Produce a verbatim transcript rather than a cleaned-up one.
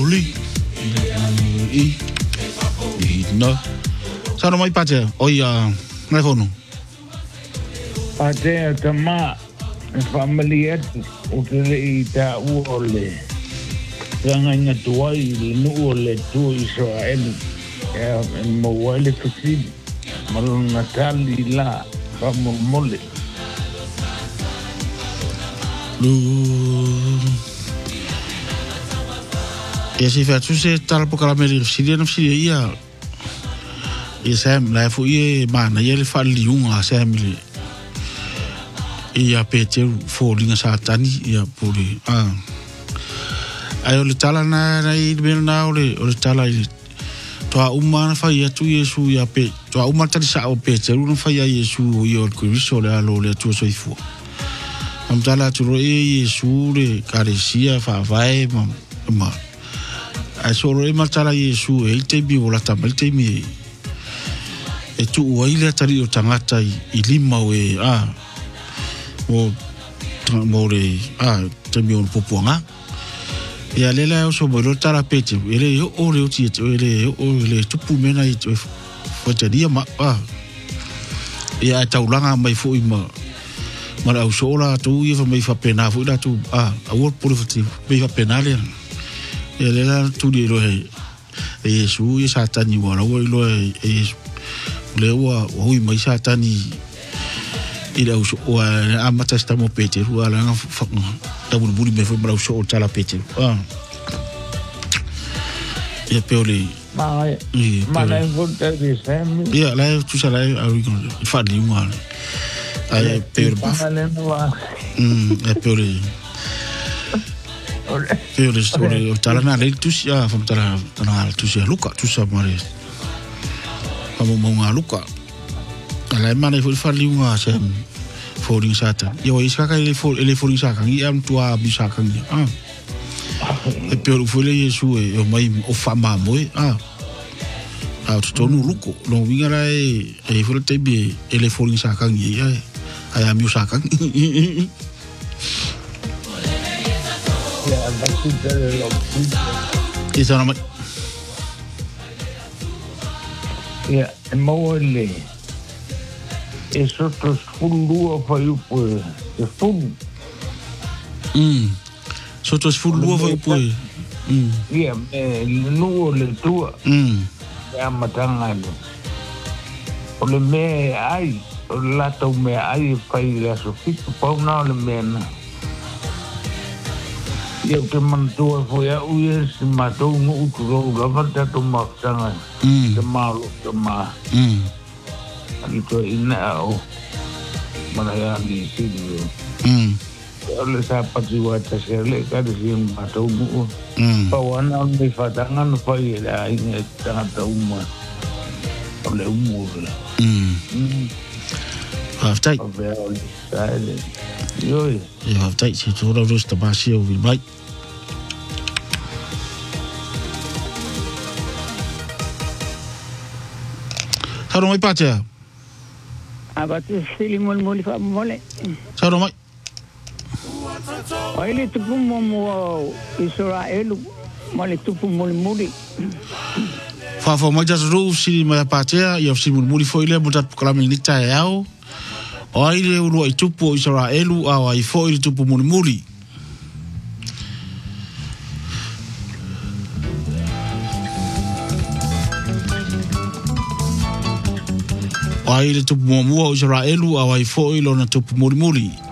muli. I. I no. Sano mai pate. Oi a ngai fono. Pate tama family at utele ita uole. Yang nya tuai nu ole tu Israel. Ya mo wale fisi. Malon Natali la vamo mole. Lu. E si fa tu se tal po kala meri siria no siria ia. E sam la fu ie mana ia le fa liunga sam le. Ia pete fo linga satani ia puri. Ah. Ai le tala na na i me na ole ole tala i toa umana fa ia tu Yesu ia pe. Toa umana tali sa o pete lu no fa ia Yesu o ia o Kristo le alo le tu so ifu. Am tala tu ro e Yesu le karesia fa vai ma ma. Ai solo e matala Yesu e te bi ola tamal te mi e tu o ile tari o tangata i lima o e a o mo le a te mi o pupuanga e a lela o so mo lo tara pete ele o le o ti ele o le tupu mena i fo te dia ma a e a taulanga mai fo i ma ma la sola tu i fa mai fa pena fo da tu a a wo por fo ti mai fa pena le e le la tu di lo e Yesu e satani wala wo lo e le wa o i mai satani i le uso o a mata sta mo pete ru ala nga fa ta bulu bulu me fo bra uso o tala pete ah e peole ma ma la volta di sem ya la tu sa la a ri con fa di un ala ai peole ba mm e peole Peore story o tala na le tu sia fam tala tala tu sia luka tu sa mare. Amo monga luka. Ala mane fo fa liunga se fo ring sata. Yo iska ka ele fo ele fo ring saka ngi am tua bi saka ngi. Ah. E peore fo le Yesu e o mai o fa ma mo ah. Ah tu tonu luko no wingara e e fo te bi ele fo ring saka ngi ai. Ai am yu saka. Ya, basti dari lokasi. Isa nama. Ya, mau le. Eso tos fulu apa you pue? The fulu. Hmm. So tos fulu apa you pue? Hmm. Ya, eh, nu le tua. Hmm. Ya matangan. Ole me ai, la tau me ai pai la sofito pau na ole me na. Yo que mantua foi a uia se matou no utro lava da toma tanga de malo de ma mm ali to ina o mana ya di sini mm ole sa patiwa ta sele ka de sim matou no mm pawana me fatangan foi la ina tanga uma ole umu mm after yo yo after si tu ro sta basio vi mai Saro mai patea. Abate sili mol mol fa mole. Saro mai. Oile tupu mo mo Israel mole tupu mol muli. Fa fa mai das ro sili mai patea, ia sili mol muli foi le mo dat kala mi ta yao. Oile ro i tupu Israel au ai foi tupu mol muli. Ai le tupu mua mua o Israelu au ai foi lo na tupu muri muri.